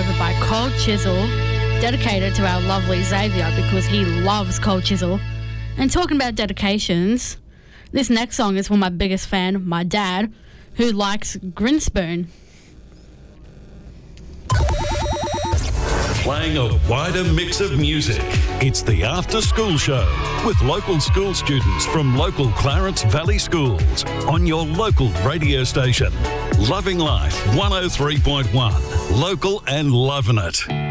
over by Cold Chisel, dedicated to our lovely Xavier because he loves Cold Chisel. And talking about dedications, this next song is for my biggest fan, my dad, who likes Grinspoon. Playing a wider mix of music. It's the After School Show with local school students from local Clarence Valley schools on your local radio station. Loving Life 103.1. Local and loving it.